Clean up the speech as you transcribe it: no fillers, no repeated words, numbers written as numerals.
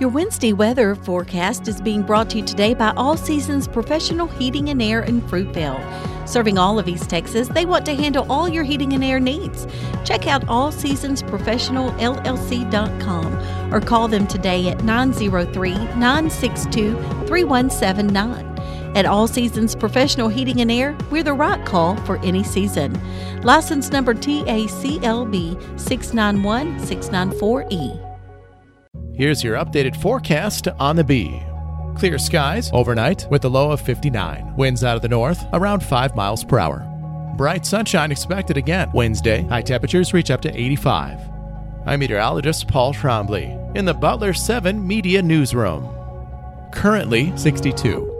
Your Wednesday weather forecast is being brought to you today by All Seasons Professional Heating and Air in Fruitvale. Serving all of East Texas, they want to handle all your heating and air needs. Check out allseasonsprofessionalllc.com or call them today at 903-962-3179. At All Seasons Professional Heating and Air, we're the right call for any season. License number TACLB 691694E. Here's your updated forecast on the Bee. Clear skies overnight with a low of 59. Winds out of the north around 5 miles per hour. Bright sunshine expected again Wednesday. High temperatures reach up to 85. I'm meteorologist Paul Trombley in the Butler 7 Media Newsroom. Currently 62.